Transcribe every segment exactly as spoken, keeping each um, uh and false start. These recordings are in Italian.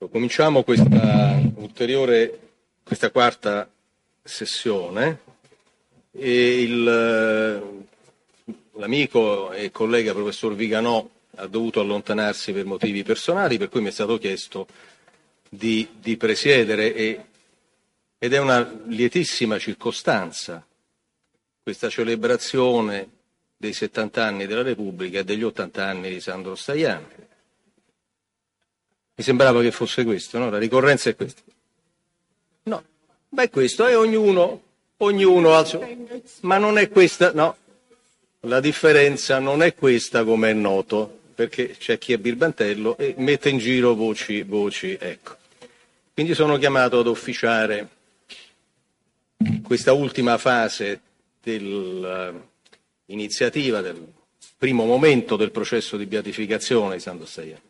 Cominciamo questa ulteriore, questa quarta sessione e il, l'amico e collega professor Viganò ha dovuto allontanarsi per motivi personali, per cui mi è stato chiesto di, di presiedere e, ed è una lietissima circostanza questa celebrazione dei settanta anni della Repubblica e degli ottanta anni di Sandro Stajano. Mi sembrava che fosse questo, no? La ricorrenza è questa. No, ma è questo, e ognuno, ognuno ha il suo... Ma non è questa, no. La differenza non è questa, come è noto, perché c'è chi è birbantello e mette in giro voci, voci, ecco. Quindi sono chiamato ad officiare questa ultima fase dell'iniziativa, del primo momento del processo di beatificazione di Sandro Stajano,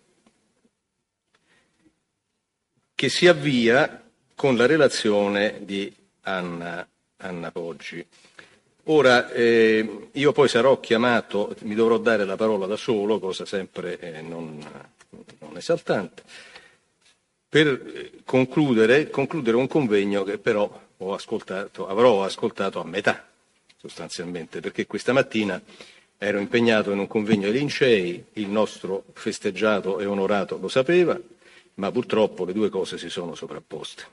che si avvia con la relazione di Anna, Anna Poggi. Ora, eh, io poi sarò chiamato, mi dovrò dare la parola da solo, cosa sempre eh, non, non esaltante, per concludere, concludere un convegno che però ho ascoltato, avrò ascoltato a metà, sostanzialmente, perché questa mattina ero impegnato in un convegno ai Lincei, il nostro festeggiato e onorato lo sapeva, ma purtroppo le due cose si sono sovrapposte.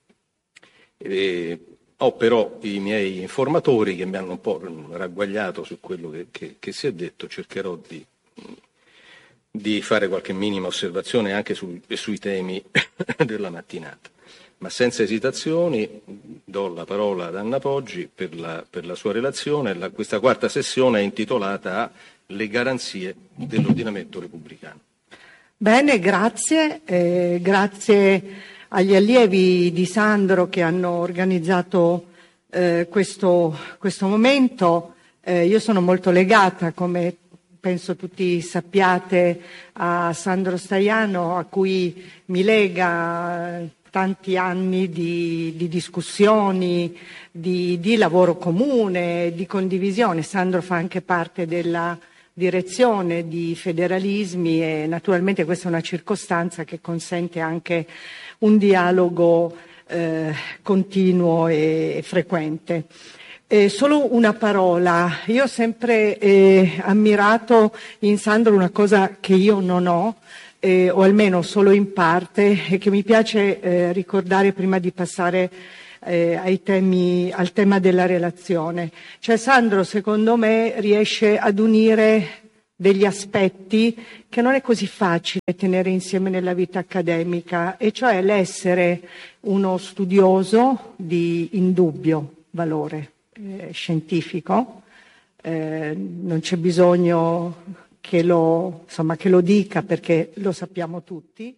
E ho però i miei informatori che mi hanno un po' ragguagliato su quello che, che, che si è detto, cercherò di, di fare qualche minima osservazione anche su, sui temi della mattinata. Ma senza esitazioni do la parola ad Anna Poggi per la, per la sua relazione. La, questa quarta sessione è intitolata a Le garanzie dell'ordinamento repubblicano. Bene, grazie. Eh, grazie agli allievi di Sandro che hanno organizzato eh, questo, questo momento. Eh, io sono molto legata, come penso tutti sappiate, a Sandro Stajano, a cui mi lega tanti anni di, di discussioni, di, di lavoro comune, di condivisione. Sandro fa anche parte della direzione di federalismi e naturalmente questa è una circostanza che consente anche un dialogo eh, continuo e frequente. Eh, solo una parola, io ho sempre eh, ammirato in Sandro una cosa che io non ho, eh, o almeno solo in parte, e che mi piace eh, ricordare prima di passare Eh, ai temi, al tema della relazione. Cioè Sandro, secondo me, riesce ad unire degli aspetti che non è così facile tenere insieme nella vita accademica, e cioè l'essere uno studioso di indubbio valore eh, scientifico, eh, non c'è bisogno che lo, insomma, che lo dica perché lo sappiamo tutti.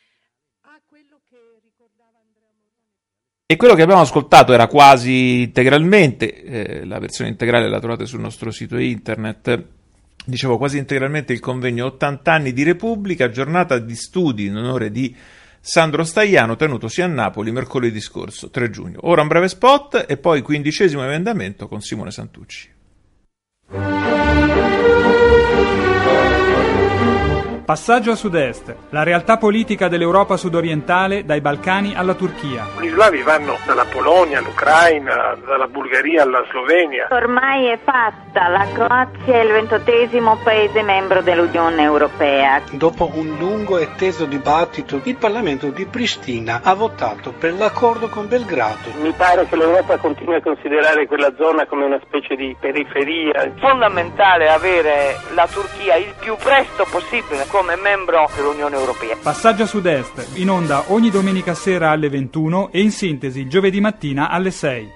E quello che abbiamo ascoltato era quasi integralmente, eh, la versione integrale la trovate sul nostro sito internet, dicevo quasi integralmente il convegno ottanta anni di Repubblica, giornata di studi in onore di Sandro Stajano, tenutosi a Napoli mercoledì scorso, tre giugno. Ora un breve spot e poi quindicesimo emendamento con Simone Santucci. Passaggio a sud-est, la realtà politica dell'Europa sudorientale dai Balcani alla Turchia. Gli slavi vanno dalla Polonia all'Ucraina, dalla Bulgaria alla Slovenia. Ormai è fatta, la Croazia è il ventottesimo paese membro dell'Unione Europea. Dopo un lungo e teso dibattito, il Parlamento di Pristina ha votato per l'accordo con Belgrado. Mi pare che l'Europa continui a considerare quella zona come una specie di periferia. È fondamentale avere la Turchia il più presto possibile come membro dell'Unione Europea. Passaggio a sud-est, in onda ogni domenica sera alle ventuno e in sintesi il giovedì mattina alle sei.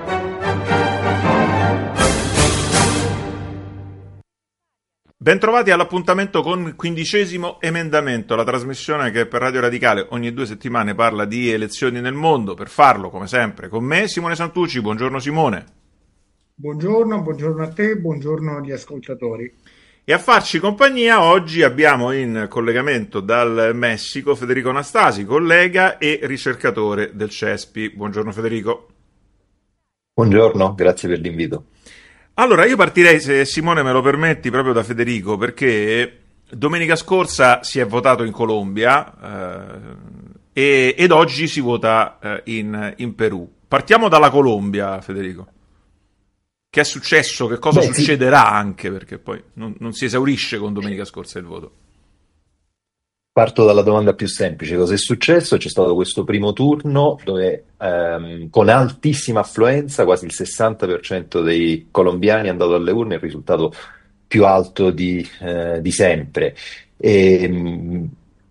Bentrovati all'appuntamento con il quindicesimo emendamento, la trasmissione che per Radio Radicale ogni due settimane parla di elezioni nel mondo. Per farlo, come sempre, con me Simone Santucci. Buongiorno Simone. Buongiorno, buongiorno a te, buongiorno agli ascoltatori. E a farci compagnia oggi abbiamo in collegamento dal Messico Federico Anastasi, collega e ricercatore del CESPI. Buongiorno Federico. Buongiorno, grazie per l'invito. Allora io partirei, se Simone me lo permetti, proprio da Federico, perché domenica scorsa si è votato in Colombia eh, e, ed oggi si vota eh, in, in Perù. Partiamo dalla Colombia, Federico. Che è successo? Che cosa Beh, succederà sì. anche? Perché poi non, non si esaurisce con domenica scorsa il voto. Parto dalla domanda più semplice. Cosa è successo? C'è stato questo primo turno dove ehm, con altissima affluenza, quasi il sessanta per cento dei colombiani è andato alle urne, il risultato più alto di, eh, di sempre. E, mh,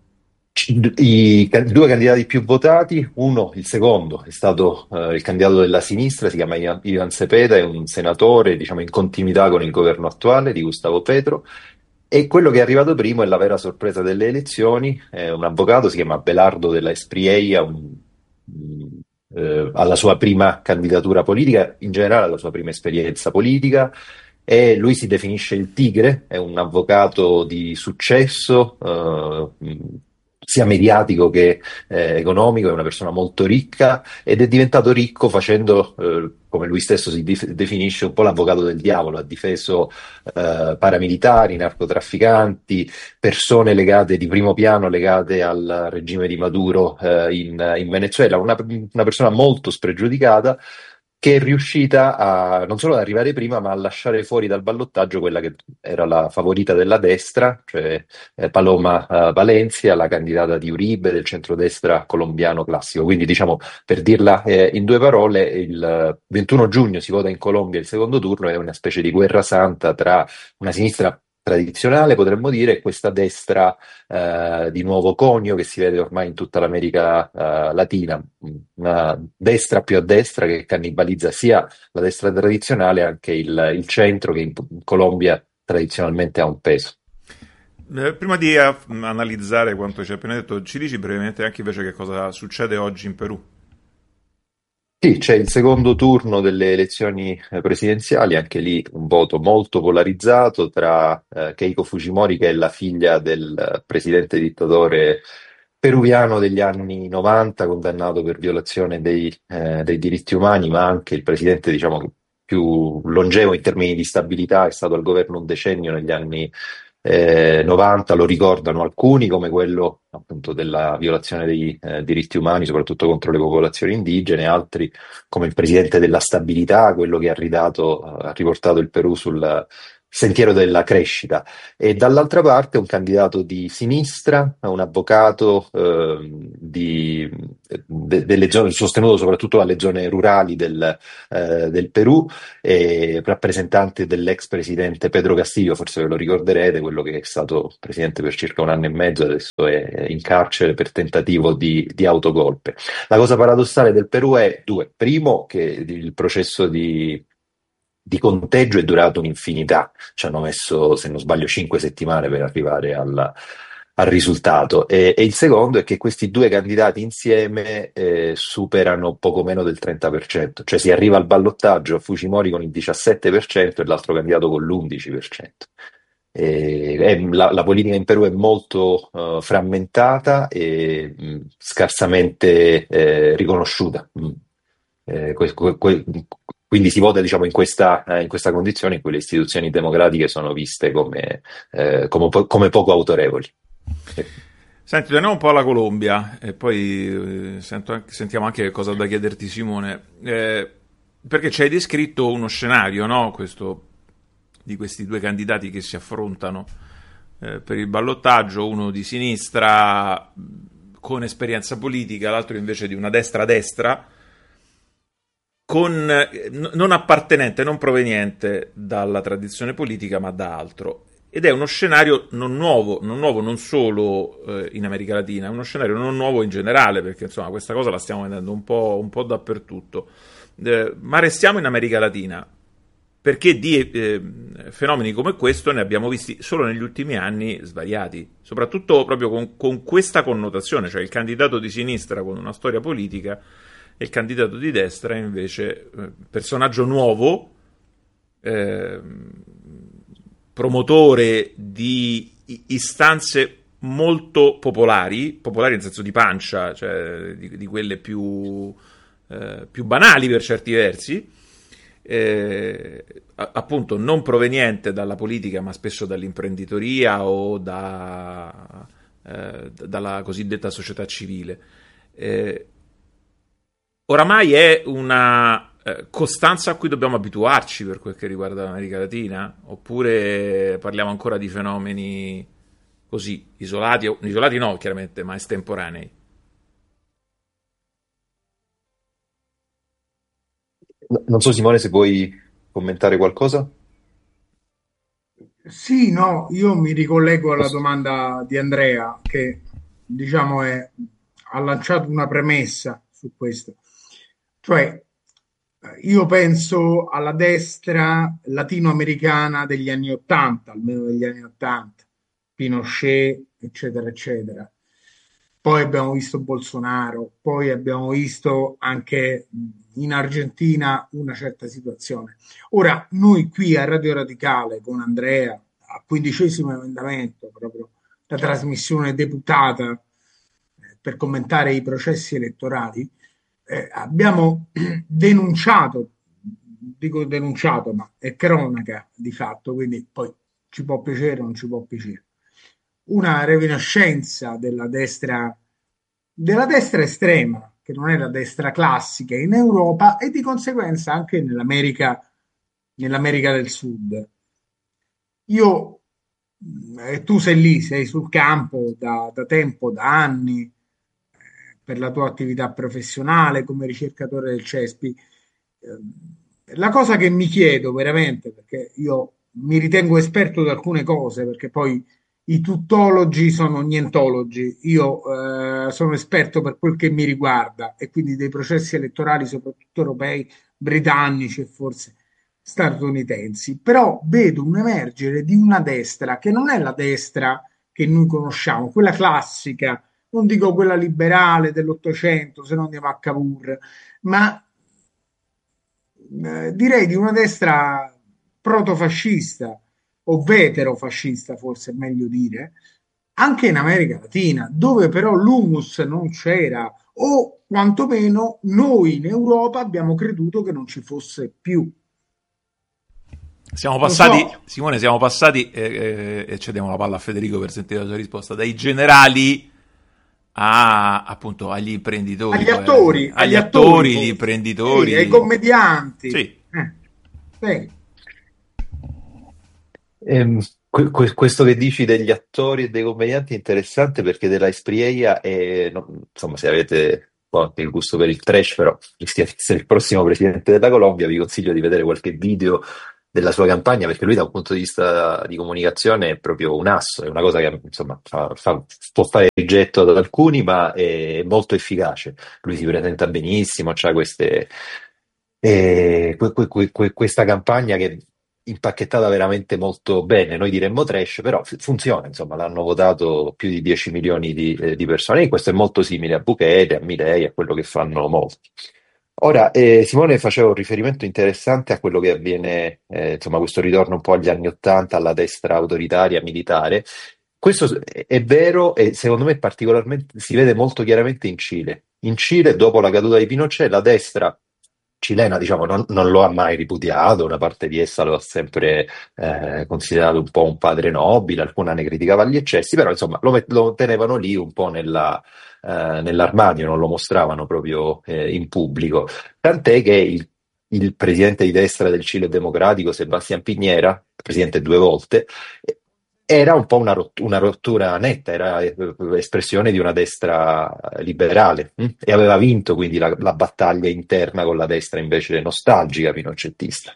i ca- due candidati più votati, uno, il secondo, è stato eh, il candidato della sinistra, si chiama Ivan Ivan Cepeda, è un senatore, diciamo, in continuità con il governo attuale di Gustavo Petro. E quello che è arrivato primo è la vera sorpresa delle elezioni, è un avvocato, si chiama Abelardo de la Espriella, un, un, eh, alla sua prima candidatura politica, in generale alla sua prima esperienza politica, e lui si definisce il Tigre, è un avvocato di successo, eh, sia mediatico che eh, economico, è una persona molto ricca ed è diventato ricco facendo, eh, come lui stesso si dif- definisce, un po' l'avvocato del diavolo. Ha difeso eh, paramilitari, narcotrafficanti, persone legate di primo piano, legate al regime di Maduro eh, in, in Venezuela, una, una persona molto spregiudicata, che è riuscita a non solo ad arrivare prima, ma a lasciare fuori dal ballottaggio quella che era la favorita della destra, cioè eh, Paloma eh, Valencia, la candidata di Uribe del centrodestra colombiano classico. Quindi, diciamo, per dirla eh, in due parole, il ventuno giugno si vota in Colombia il secondo turno, è una specie di guerra santa tra una sinistra tradizionale, potremmo dire, e questa destra eh, di nuovo conio che si vede ormai in tutta l'America eh, Latina, una destra più a destra che cannibalizza sia la destra tradizionale anche il, il centro, che in, in Colombia tradizionalmente ha un peso. Eh, prima di uh, analizzare quanto ci hai appena detto, ci dici brevemente anche invece che cosa succede oggi in Perù? Sì, c'è il secondo turno delle elezioni eh, presidenziali, anche lì un voto molto polarizzato tra eh, Keiko Fujimori, che è la figlia del eh, presidente dittatore peruviano degli anni novanta, condannato per violazione dei, eh, dei diritti umani, ma anche il presidente, diciamo, più longevo in termini di stabilità, è stato al governo un decennio negli anni eh, novanta, lo ricordano alcuni come quello appunto della violazione dei eh, diritti umani, soprattutto contro le popolazioni indigene, altri come il presidente della stabilità, quello che ha ridato, ha riportato il Perù sul sentiero della crescita. E dall'altra parte un candidato di sinistra, un avvocato eh, di, de, delle zone, sostenuto soprattutto dalle zone rurali del, eh, del Perù, e rappresentante dell'ex presidente Pedro Castillo, forse ve lo ricorderete, quello che è stato presidente per circa un anno e mezzo, adesso è in carcere per tentativo di, di autogolpe. La cosa paradossale del Perù è due: primo, che il processo di di conteggio è durato un'infinità, ci hanno messo, se non sbaglio, cinque settimane per arrivare al, al risultato, e, e il secondo è che questi due candidati insieme eh, superano poco meno del trenta per cento, cioè si arriva al ballottaggio Fujimori con il diciassette per cento e l'altro candidato con l'undici per cento. E, è, la, la politica in Perù è molto uh, frammentata e mh, scarsamente eh, riconosciuta. Mh. Eh, que, que, que, Quindi si vota, diciamo, in questa, eh, in questa condizione in cui le istituzioni democratiche sono viste come, eh, come, po- come poco autorevoli. Senti, torniamo un po' alla Colombia e poi eh, sento anche, sentiamo anche cosa da chiederti, Simone, eh, perché ci hai descritto uno scenario, no? Questo, di questi due candidati che si affrontano eh, per il ballottaggio, uno di sinistra con esperienza politica, l'altro invece di una destra-destra, con, non appartenente, non proveniente dalla tradizione politica, ma da altro. Ed è uno scenario non nuovo, non nuovo non solo eh, in America Latina, è uno scenario non nuovo in generale, perché insomma questa cosa la stiamo vedendo un po', un po' dappertutto. Eh, ma restiamo in America Latina, perché di eh, fenomeni come questo ne abbiamo visti solo negli ultimi anni svariati, soprattutto proprio con, con questa connotazione, cioè il candidato di sinistra con una storia politica e il candidato di destra invece eh, personaggio nuovo, eh, promotore di istanze molto popolari, popolari nel senso di pancia, cioè di, di quelle più, eh, più banali per certi versi, eh, appunto non proveniente dalla politica ma spesso dall'imprenditoria o da, eh, dalla cosiddetta società civile. Eh, oramai è una eh, costanza a cui dobbiamo abituarci per quel che riguarda l'America Latina, oppure parliamo ancora di fenomeni così isolati, o, isolati no chiaramente, ma estemporanei? Non so Simone se vuoi commentare qualcosa? Sì, no, io mi ricollego alla domanda di Andrea che diciamo è, ha lanciato una premessa su questo. Cioè, io penso alla destra latinoamericana degli anni Ottanta, almeno degli anni Ottanta, Pinochet, eccetera, eccetera. Poi abbiamo visto Bolsonaro, poi abbiamo visto anche in Argentina una certa situazione. Ora, noi qui a Radio Radicale con Andrea, a quindicesimo emendamento, proprio la trasmissione deputata eh, per commentare i processi elettorali, eh, abbiamo denunciato, dico denunciato, ma è cronaca di fatto, quindi poi ci può piacere o non ci può piacere, una reminiscenza della destra, della destra estrema, che non è la destra classica in Europa e di conseguenza anche nell'America, nell'America del Sud. Io, eh, tu sei lì, sei sul campo da, da tempo, da anni, eh, per la tua attività professionale come ricercatore del CESPI. Eh, la cosa che mi chiedo veramente, perché io mi ritengo esperto di alcune cose, perché poi i tuttologi sono nientologi, io eh, sono esperto per quel che mi riguarda e quindi dei processi elettorali soprattutto europei, britannici e forse statunitensi, però vedo un emergere di una destra che non è la destra che noi conosciamo, quella classica, non dico quella liberale dell'Ottocento, se no andiamo a Cavour, ma eh, direi di una destra protofascista, o veterofascista forse è meglio dire, anche in America Latina, dove però l'humus non c'era, o quantomeno noi in Europa abbiamo creduto che non ci fosse più. Siamo passati, so. Simone, siamo passati, eh, eh, e cediamo la palla a Federico per sentire la sua risposta, dai generali a, appunto, agli imprenditori. Agli attori. Eh, agli, agli attori, attori gli imprenditori. Sì, ai commedianti. Sì. Eh, sì. Ehm, que- que- questo che dici degli attori e dei commedianti è interessante perché della Espriella è, no, insomma, se avete un po' anche il gusto per il trash, però rischia di essere il prossimo presidente della Colombia, vi consiglio di vedere qualche video della sua campagna perché lui da un punto di vista di comunicazione è proprio un asso, è una cosa che insomma fa, fa, può fare rigetto ad alcuni, ma è molto efficace. Lui si presenta benissimo, c'ha queste, eh, que- que- que- questa campagna che impacchettata veramente molto bene, noi diremmo trash, però f- funziona, insomma, l'hanno votato più di dieci milioni di, eh, di persone e questo è molto simile a Bukele, a Milei, a quello che fanno molti. Ora, eh, Simone faceva un riferimento interessante a quello che avviene, eh, insomma, questo ritorno un po' agli anni Ottanta, alla destra autoritaria, militare. Questo è è vero e secondo me particolarmente si vede molto chiaramente in Cile. In Cile, dopo la caduta di Pinochet, la destra cilena, diciamo, non, non lo ha mai ripudiato, una parte di essa lo ha sempre eh, considerato un po' un padre nobile, alcuna ne criticava gli eccessi, però insomma lo, met- lo tenevano lì un po' nella, eh, nell'armadio, non lo mostravano proprio eh, in pubblico. Tant'è che il, il presidente di destra del Cile Democratico, Sebastián Piñera, presidente due volte, era un po' una, rott- una rottura netta, era eh, espressione di una destra liberale hm? E aveva vinto quindi la, la battaglia interna con la destra invece nostalgica pinocettista.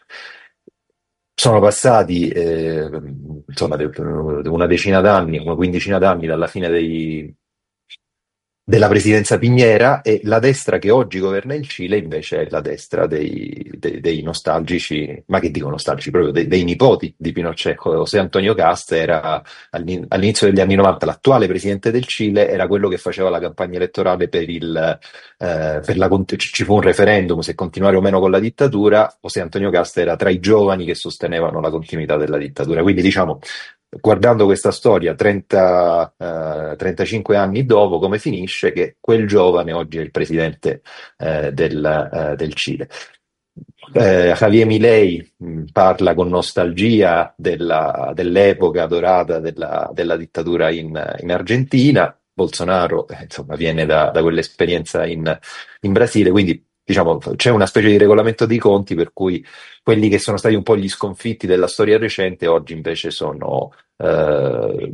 Sono passati eh, insomma de- una decina d'anni, una quindicina d'anni dalla fine dei, della presidenza Piñera e la destra che oggi governa il Cile invece è la destra dei, dei- dei nostalgici, ma che dico nostalgici, proprio dei, dei nipoti di Pinochet. José Antonio Cast era all'in- all'inizio degli anni novanta l'attuale presidente del Cile, era quello che faceva la campagna elettorale per il, eh, per la, cont- ci fu un referendum se continuare o meno con la dittatura. José Antonio Cast era tra i giovani che sostenevano la continuità della dittatura, quindi diciamo guardando questa storia trenta, eh, trentacinque anni dopo, come finisce? Che quel giovane oggi è il presidente eh, del, eh, del Cile. Eh, Javier Milei mh, parla con nostalgia della- dell'epoca dorata della, della dittatura in, in Argentina. Bolsonaro, eh, insomma, viene da, da quell'esperienza in, in Brasile, quindi diciamo c'è una specie di regolamento dei conti per cui quelli che sono stati un po' gli sconfitti della storia recente oggi invece sono eh,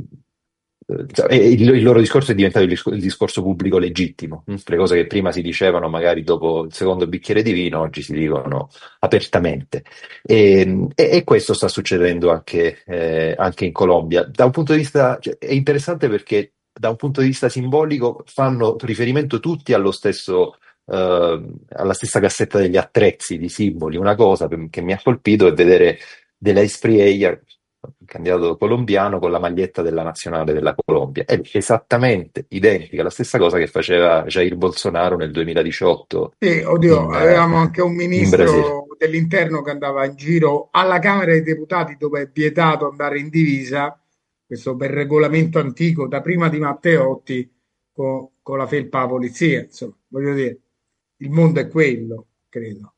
e il, il loro discorso è diventato il, discor- il discorso pubblico legittimo. mm? Le cose che prima si dicevano magari dopo il secondo bicchiere di vino, oggi si dicono apertamente. E, e- e questo sta succedendo anche, eh, anche in Colombia. Da un punto di vista, cioè, è interessante perché da un punto di vista simbolico fanno riferimento tutti allo stesso, eh, alla stessa cassetta degli attrezzi di simboli. Una cosa che mi ha colpito è vedere della Espriella, il candidato colombiano, con la maglietta della nazionale della Colombia. È esattamente identica, la stessa cosa che faceva Jair Bolsonaro nel duemiladiciotto Sì, oddio, in, avevamo eh, anche un in Brasile. ministro dell'interno che andava in giro alla Camera dei Deputati dove è vietato andare in divisa, questo per regolamento antico, da prima di Matteotti, con, con la felpa alla polizia. Insomma, voglio dire, il mondo è quello, credo.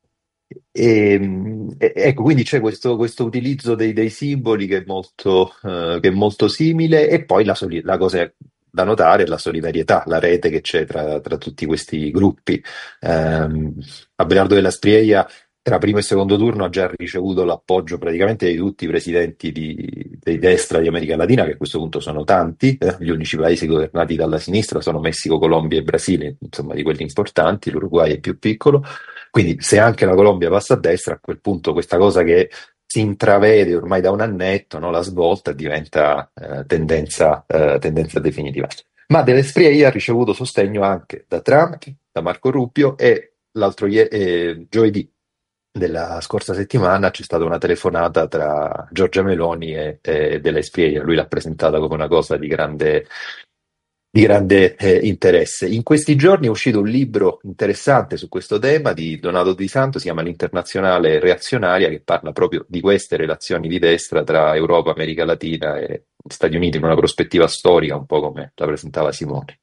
E, e- ecco, quindi c'è questo, questo utilizzo dei, dei simboli che è molto, eh, che è molto simile, e poi la, soli- la cosa da notare è la solidarietà, la rete che c'è tra, tra tutti questi gruppi. Ehm, Abelardo della Sprieglia tra primo e secondo turno ha già ricevuto l'appoggio praticamente di tutti i presidenti di, di destra di America Latina, che a questo punto sono tanti. eh, Gli unici paesi governati dalla sinistra sono Messico, Colombia e Brasile, insomma di quelli importanti, l'Uruguay è più piccolo. Quindi se anche la Colombia passa a destra, a quel punto questa cosa che si intravede ormai da un annetto, no, la svolta diventa eh, tendenza, eh, tendenza definitiva. Ma Dell'Espriella ha ricevuto sostegno anche da Trump, da Marco Rubio, e l'altro ie- eh, giovedì della scorsa settimana c'è stata una telefonata tra Giorgia Meloni e, e Dell'Espriella. Lui l'ha presentata come una cosa di grande di grande eh, interesse. In questi giorni è uscito un libro interessante su questo tema di Donato Di Santo, si chiama L'Internazionale Reazionaria, che parla proprio di queste relazioni di destra tra Europa, America Latina e Stati Uniti in una prospettiva storica, un po' come la presentava Simone.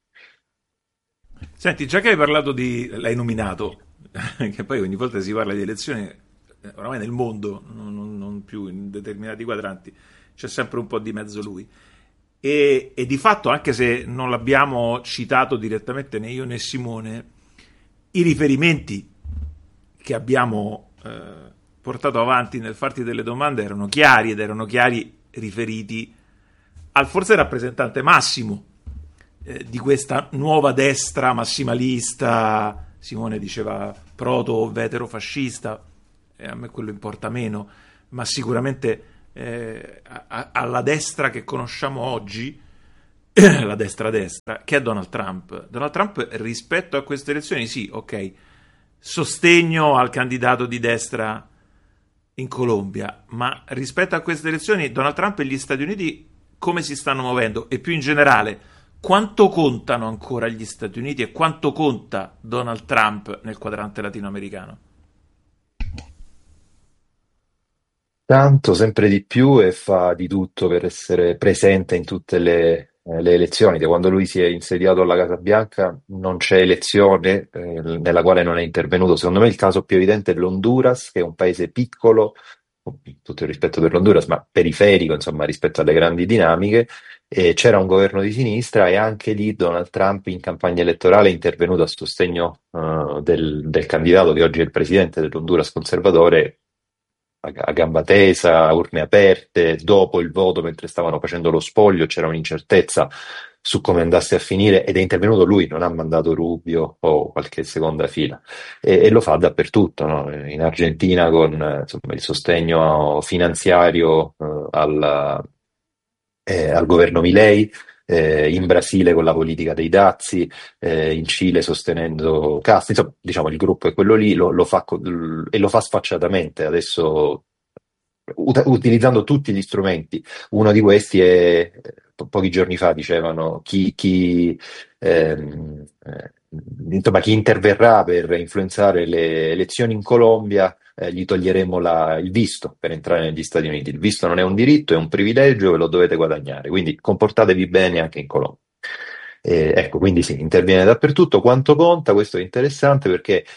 Senti, già che hai parlato di... l'hai nominato, che poi ogni volta si parla di elezioni, eh, oramai nel mondo, non, non- non più in determinati quadranti, c'è sempre un po' di mezzo lui. E, e di fatto, anche se non l'abbiamo citato direttamente né io né Simone, i riferimenti che abbiamo eh, portato avanti nel farti delle domande erano chiari, ed erano chiari riferiti al forse rappresentante massimo eh, di questa nuova destra massimalista. Simone diceva proto-veterofascista, e a me quello importa meno, ma sicuramente eh, a- alla destra che conosciamo oggi, la destra-destra, che è Donald Trump. Donald Trump rispetto a queste elezioni, sì, ok, sostegno al candidato di destra in Colombia, ma rispetto a queste elezioni Donald Trump e gli Stati Uniti come si stanno muovendo, e più in generale quanto contano ancora gli Stati Uniti e quanto conta Donald Trump nel quadrante latinoamericano? Tanto, sempre di più, e fa di tutto per essere presente in tutte le, eh, le elezioni. Da quando lui si è insediato alla Casa Bianca non c'è elezione eh, nella quale non è intervenuto. Secondo me il caso più evidente è l'Honduras, che è un paese piccolo, con tutto il rispetto per l'Honduras, ma periferico, insomma, rispetto alle grandi dinamiche. E c'era un governo di sinistra, e anche lì Donald Trump in campagna elettorale è intervenuto a sostegno eh, del, del candidato che oggi è il presidente dell'Honduras conservatore, a a gamba tesa, a urne aperte, dopo il voto, mentre stavano facendo lo spoglio, c'era un'incertezza su come andasse a finire, ed è intervenuto lui, non ha mandato Rubio o qualche seconda fila, e, e lo fa dappertutto, no? In Argentina con eh, insomma, il sostegno finanziario eh, al, eh, al governo Milei, eh, in Brasile con la politica dei dazi, eh, in Cile sostenendo Castro. Insomma, diciamo, il gruppo è quello lì, lo, lo fa co- e lo fa sfacciatamente adesso, ut- utilizzando tutti gli strumenti. Uno di questi è, po- pochi giorni fa dicevano, chi, chi, ehm, eh, insomma, chi interverrà per influenzare le elezioni in Colombia, eh, gli toglieremo la- il visto per entrare negli Stati Uniti. Il visto non è un diritto, è un privilegio, ve lo dovete guadagnare, quindi comportatevi bene anche in Colombia. Eh, ecco, quindi sì, interviene dappertutto. Quanto conta? Questo è interessante perché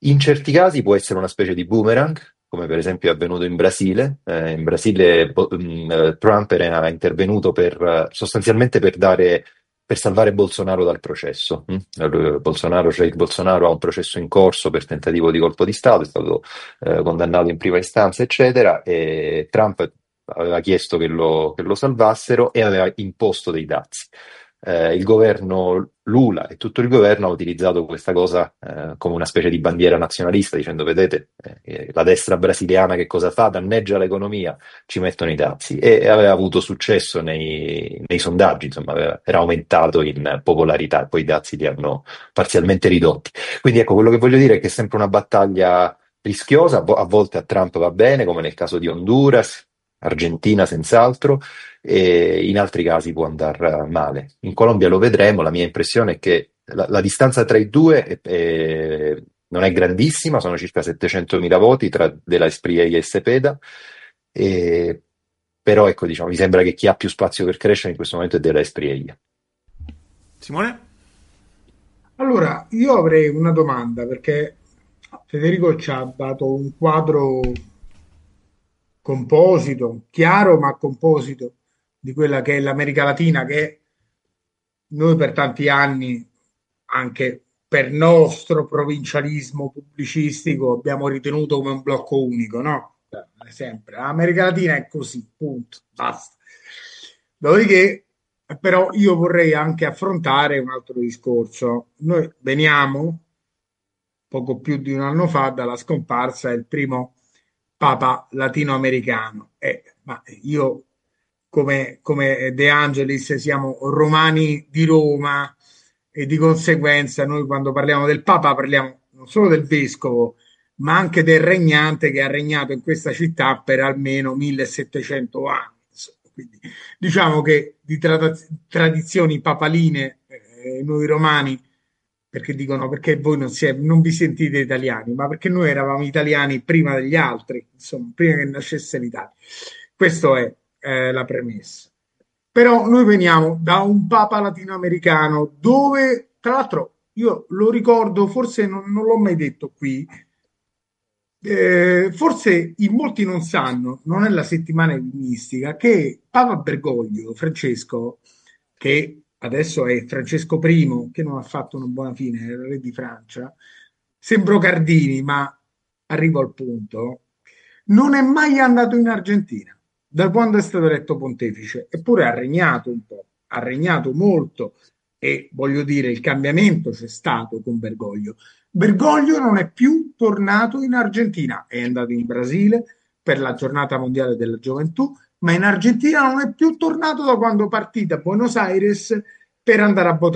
In certi casi può essere una specie di boomerang, come per esempio è avvenuto in Brasile. Eh, in Brasile bo- mh, Trump era intervenuto per, eh, sostanzialmente per dare, per salvare Bolsonaro dal processo. mh? Allora, Bolsonaro, Jair Bolsonaro ha un processo in corso per tentativo di colpo di Stato, è stato eh, condannato in prima istanza, eccetera, e Trump aveva chiesto che lo, che lo salvassero e aveva imposto dei dazi. Eh, il governo Lula e tutto il governo ha utilizzato questa cosa eh, come una specie di bandiera nazionalista, dicendo: vedete, eh, la destra brasiliana che cosa fa? Danneggia l'economia, ci mettono i dazi. E aveva avuto successo nei, nei sondaggi, insomma, aveva- era aumentato in popolarità, poi i dazi li hanno parzialmente ridotti. Quindi ecco, quello che voglio dire è che è sempre una battaglia rischiosa, a vo- a volte a Trump va bene, come nel caso di Honduras, Argentina senz'altro, e in altri casi può andare male. In Colombia lo vedremo, la mia impressione è che la, la distanza tra i due è- è- non è grandissima, sono circa settecentomila voti tra De La Espriella e Cepeda, e- però ecco, diciamo, mi sembra che chi ha più spazio per crescere in questo momento è De La Espriella. Simone? Allora, io avrei una domanda perché Federico ci ha dato un quadro composito, chiaro ma composito di quella che è l'America Latina, che noi per tanti anni, anche per nostro provincialismo pubblicistico, abbiamo ritenuto come un blocco unico, no? Cioè, sempre, l'America Latina è così, punto, basta. Dopodiché, però, io vorrei anche affrontare un altro discorso. Noi veniamo poco più di un anno fa dalla scomparsa del primo Papa latinoamericano. Eh, ma io, come, come De Angelis, siamo romani di Roma e di conseguenza noi quando parliamo del Papa parliamo non solo del vescovo, ma anche del regnante che ha regnato in questa città per almeno millesettecento anni. Quindi, diciamo che di tra- tradizioni papaline eh, noi romani, perché dicono perché voi non, si è- non vi sentite italiani, ma perché noi eravamo italiani prima degli altri, insomma, prima che nascesse l'Italia. Questa è eh, la premessa. Però noi veniamo da un papa latinoamericano dove, tra l'altro, io lo ricordo, forse non, non l'ho mai detto qui, eh, forse in molti non sanno, non è la settimana enigmistica, che Papa Bergoglio, Francesco, che adesso è Francesco primo, che non ha fatto una buona fine, è il re di Francia, sembro Cardini, ma arrivo al punto, non è mai andato in Argentina da quando è stato eletto pontefice, eppure ha regnato un po', ha regnato molto e voglio dire il cambiamento c'è stato con Bergoglio. Bergoglio non è più tornato in Argentina, è andato in Brasile per la giornata mondiale della gioventù, ma in Argentina non è più tornato da quando partì da Buenos Aires per andare a votare.